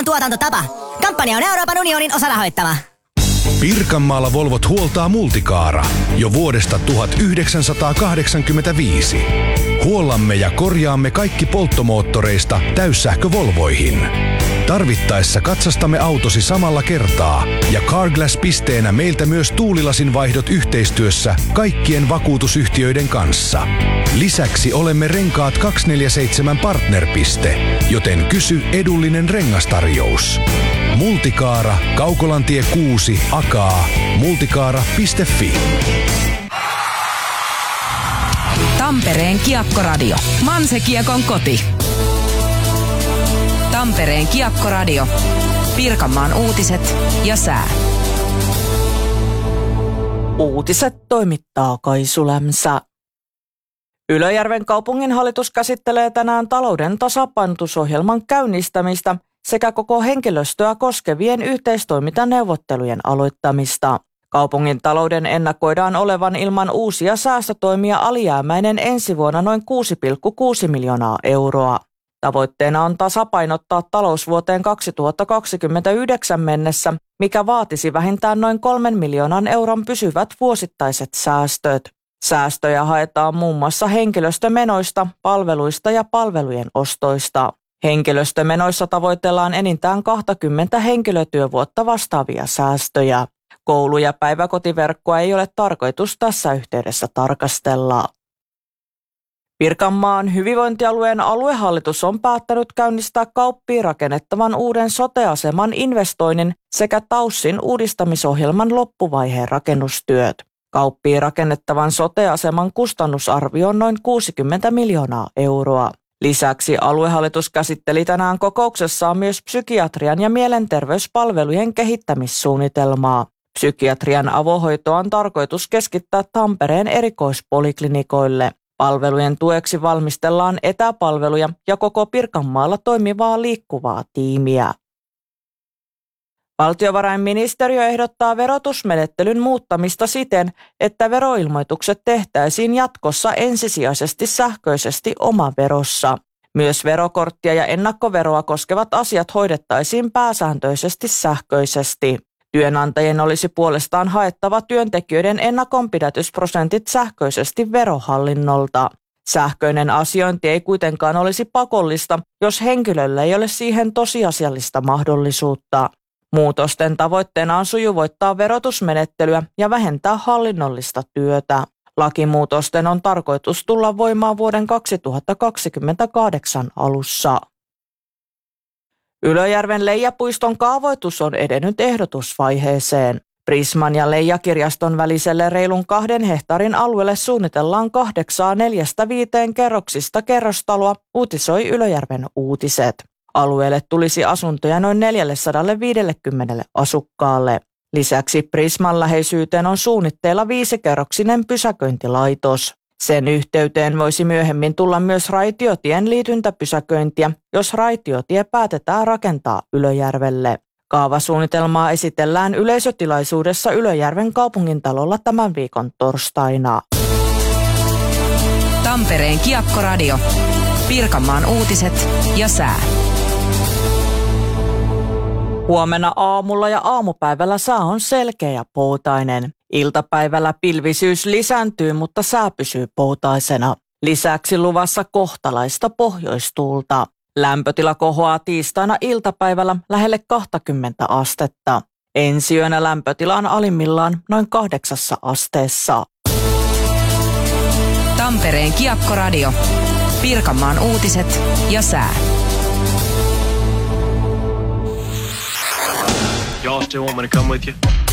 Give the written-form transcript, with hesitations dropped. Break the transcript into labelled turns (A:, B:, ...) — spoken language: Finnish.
A: Volvon tuotantotapa. Kampanja on Euroopan unionin osarahoittama.
B: Pirkanmaalla Volvot huoltaa Multicaara jo vuodesta 1985. Huollamme ja korjaamme kaikki polttomoottoreista täyssähkövolvoihin. Tarvittaessa katsastamme autosi samalla kertaa ja Carglass-pisteenä meiltä myös tuulilasin vaihdot yhteistyössä kaikkien vakuutusyhtiöiden kanssa. Lisäksi olemme Renkaat 247 partnerpiste, joten kysy edullinen rengastarjous. Multicaara, Kaukolantie 6, Akaa, multicaara.fi.
C: Tampereen Kiekkoradio. Manse-Kiekon koti. Tampereen Kiekkoradio. Pirkanmaan uutiset ja sää.
D: Uutiset toimittaa Kaisu Lämsä. Ylöjärven kaupunginhallitus käsittelee tänään talouden tasapainotusohjelman käynnistämistä sekä koko henkilöstöä koskevien yhteistoimintaneuvottelujen aloittamista. Kaupungin talouden ennakoidaan olevan ilman uusia säästötoimia alijäämäinen ensi vuonna noin 6,6 miljoonaa euroa. Tavoitteena on tasapainottaa talous vuoteen 2029 mennessä, mikä vaatisi vähintään noin 3 miljoonan euron pysyvät vuosittaiset säästöt. Säästöjä haetaan muun muassa henkilöstömenoista, palveluista ja palvelujen ostoista. Henkilöstömenoissa tavoitellaan enintään 20 henkilötyövuotta vastaavia säästöjä. Koulu- ja päiväkotiverkkoa ei ole tarkoitus tässä yhteydessä tarkastella. Pirkanmaan hyvinvointialueen aluehallitus on päättänyt käynnistää Kauppiin rakennettavan uuden sote-aseman investoinnin sekä TAYSin uudistamisohjelman loppuvaiheen rakennustyöt. Kauppiin rakennettavan sote-aseman kustannusarvio on noin 60 miljoonaa euroa. Lisäksi aluehallitus käsitteli tänään kokouksessaan myös psykiatrian ja mielenterveyspalvelujen kehittämissuunnitelmaa. Psykiatrian avohoitoa on tarkoitus keskittää Tampereen erikoispoliklinikoille. Palvelujen tueksi valmistellaan etäpalveluja ja koko Pirkanmaalla toimivaa liikkuvaa tiimiä. Valtiovarainministeriö ehdottaa verotusmenettelyn muuttamista siten, että veroilmoitukset tehtäisiin jatkossa ensisijaisesti sähköisesti omaverossa. Myös verokorttia ja ennakkoveroa koskevat asiat hoidettaisiin pääsääntöisesti sähköisesti. Työnantajien olisi puolestaan haettava työntekijöiden ennakonpidätysprosentit sähköisesti Verohallinnolta. Sähköinen asiointi ei kuitenkaan olisi pakollista, jos henkilöllä ei ole siihen tosiasiallista mahdollisuutta. Muutosten tavoitteena on sujuvoittaa verotusmenettelyä ja vähentää hallinnollista työtä. Lakimuutosten on tarkoitus tulla voimaan vuoden 2028 alussa. Ylöjärven Leijapuiston kaavoitus on edennyt ehdotusvaiheeseen. Prisman ja Leijakirjaston väliselle reilun 2 hehtaarin alueelle suunnitellaan 8 4-5 kerroksista kerrostaloa, uutisoi Ylöjärven Uutiset. Alueelle tulisi asuntoja noin 450 asukkaalle. Lisäksi Prisman läheisyyteen on suunnitteilla 5-kerroksinen pysäköintilaitos. Sen yhteyteen voisi myöhemmin tulla myös raitiotien liityntäpysäköintiä, jos raitiotie päätetään rakentaa Ylöjärvelle. Kaavasuunnitelmaa esitellään yleisötilaisuudessa Ylöjärven kaupungintalolla tämän viikon torstaina.
C: Tampereen Kiekkoradio. Pirkanmaan uutiset ja sää.
D: Huomenna aamulla ja aamupäivällä sää on selkeä ja poutainen. Iltapäivällä pilvisyys lisääntyy, mutta sää pysyy poutaisena. Lisäksi luvassa kohtalaista pohjoistuulta. Lämpötila kohoaa tiistaina iltapäivällä lähelle 20 astetta. Ensi yönä lämpötila on alimmillaan noin 8 asteessa.
C: Tampereen Kiekkoradio. Pirkanmaan uutiset ja sää.
E: Y'all still want me to come with you?